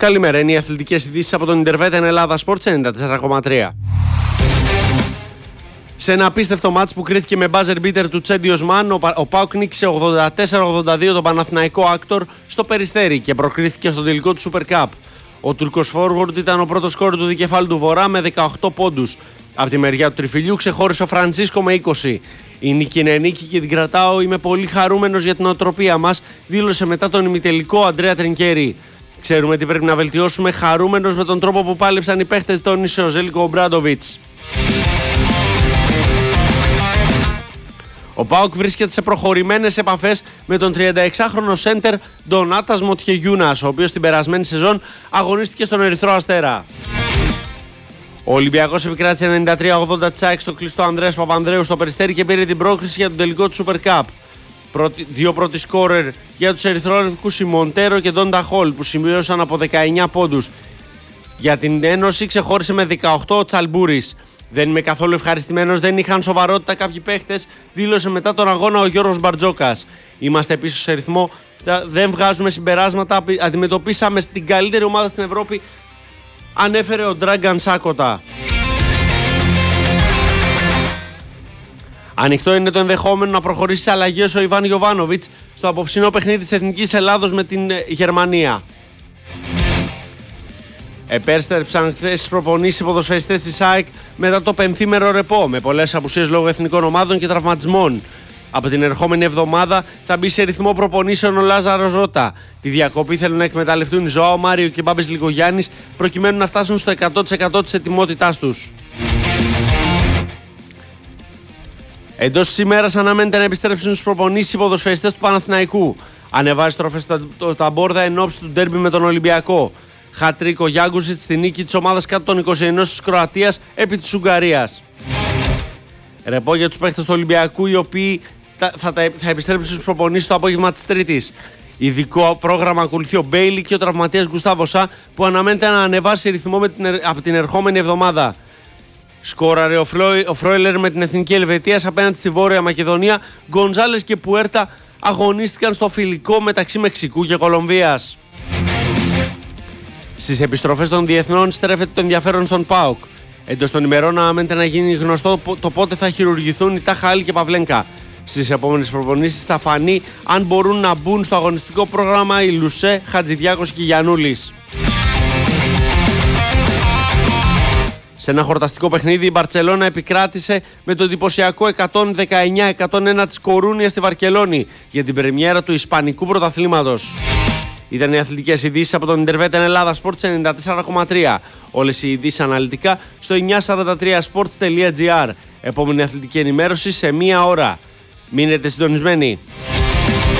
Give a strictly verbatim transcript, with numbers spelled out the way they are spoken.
Καλημέρα, είναι οι αθλητικές ειδήσεις από τον Interveten Ελλάδα Sports ενενήντα τέσσερα κόμμα τρία. Σε ένα απίστευτο μάτς που κρίθηκε με buzzer beater του Τσέντι Οσμάν, ο ΠΑΟΚ νίκησε ογδόντα τέσσερα ογδόντα δύο τον Παναθηναϊκό Άκτορ στο Περιστέρι και προκρίθηκε στο τελικό του Super Cup. Ο Τούρκος forward ήταν ο πρώτος σκόρερ του δικεφάλου του Βορρά με δεκαοκτώ πόντους. Από τη μεριά του Τριφυλιού ξεχώρισε ο Φραντσίσκο με είκοσι. Η νίκη είναι νίκη και την κρατάω, είμαι πολύ χαρούμενος για την οτροπία μας, δήλωσε μετά τον ημιτελικό ο Αντρέα Τρινκέρι. Ξέρουμε τι πρέπει να βελτιώσουμε, χαρούμενος με τον τρόπο που πάλεψαν οι παίχτες, τόνισε ο Ζέλικο Ομπράντοβιτς. Ο ΠΑΟΚ βρίσκεται σε προχωρημένες επαφές με τον τριανταεξάχρονο σέντερ Ντονάτας Μοτιεγιούνας, ο οποίος την περασμένη σεζόν αγωνίστηκε στον Ερυθρό Αστέρα. Ο Ολυμπιακός επικράτησε ενενήντα τρία ογδόντα τσάκ στο κλειστό Ανδρέας Παπανδρέου στο Περιστέρι και πήρε την πρόκριση για τον τελικό του Super Cup. Πρώτη, δύο πρώτοι σκόρερ για τους ερυθρόλευκους, η Μοντέρο και Ντόντα Χολ, που σημείωσαν από δεκαεννιά πόντους. Για την Ένωση ξεχώρισε με δεκαοκτώ ο Τσαλμπούρης. Δεν είμαι καθόλου ευχαριστημένος, δεν είχαν σοβαρότητα κάποιοι παίχτες, δήλωσε μετά τον αγώνα ο Γιώργος Μπαρτζόκας. Είμαστε πίσω σε ρυθμό, δεν βγάζουμε συμπεράσματα, αντιμετωπίσαμε την καλύτερη ομάδα στην Ευρώπη, ανέφερε ο Ντράγκαν Σάκοτα. Ανοιχτό είναι το ενδεχόμενο να προχωρήσει σε αλλαγές ο Ιβάν Γιοβάνοβιτς στο απόψινό παιχνίδι της Εθνικής Ελλάδος με την Γερμανία. Επέστρεψαν χθες στις προπονήσεις οι ποδοσφαιριστές της ΑΕΚ μετά το πενθήμερο ρεπό, με πολλές απουσίες λόγω εθνικών ομάδων και τραυματισμών. Από την ερχόμενη εβδομάδα θα μπει σε ρυθμό προπονήσεων ο Λάζαρος Ρώτα. Τη διακοπή θέλουν να εκμεταλλευτούν Ζωάο Μάριο και Μπάμπης Λικογιάννης προκειμένου να φτάσουν στο εκατό τοις εκατό της ετοιμότητάς τους. Εντός της ημέρας αναμένεται να επιστρέψουν στις προπονήσεις οι ποδοσφαιριστές του Παναθηναϊκού. Ανεβάζει στροφές στα μπόρδα εν ώψη του ντέρμπι με τον Ολυμπιακό. Χατρίκ ο Γιάγκουσιτς στη νίκη της ομάδας κάτω των είκοσι ένα της Κροατίας επί της Ουγγαρίας. Ρεπό για τους παίχτες του Ολυμπιακού, οι οποίοι θα, θα, θα επιστρέψουν στις προπονήσεις το απόγευμα της Τρίτης. Ειδικό πρόγραμμα ακολουθεί ο Μπέιλι και ο τραυματίας Γκουστάβο Σα, που αναμένεται να ανεβάσει ρυθμό με την, από την ερχόμενη εβδομάδα. Σκόραρε ο, Φλόι, ο Φρόιλερ με την Εθνική Ελβετίας απέναντι στη Βόρεια Μακεδονία. Γκονζάλες και Πουέρτα αγωνίστηκαν στο φιλικό μεταξύ Μεξικού και Κολομβίας. Στις επιστροφές των διεθνών στρέφεται το ενδιαφέρον στον ΠΑΟΚ. Εντός των ημερών αναμένεται να γίνει γνωστό το πότε θα χειρουργηθούν οι Τάχα και Παυλένκα. Στις επόμενες προπονήσεις θα φανεί αν μπορούν να μπουν στο αγωνιστικό πρόγραμμα οι Λουσέ, Χατζηδιάκος και Γιαννούλης. Σε ένα χορταστικό παιχνίδι η Μπαρτσελώνα επικράτησε με το εντυπωσιακό εκατόν δεκαεννιά εκατόν ένα της Κορούνια στη Βαρκελόνη για την πρεμιέρα του Ισπανικού Πρωταθλήματος. Ήταν οι αθλητικές ειδήσεις από τον Interveten Ελλάδα Sports ενενήντα τέσσερα κόμμα τρία. Όλες οι ειδήσεις αναλυτικά στο εννιακόσια σαράντα τρία sports τελεία gr. Επόμενη αθλητική ενημέρωση σε μία ώρα. Μείνετε συντονισμένοι.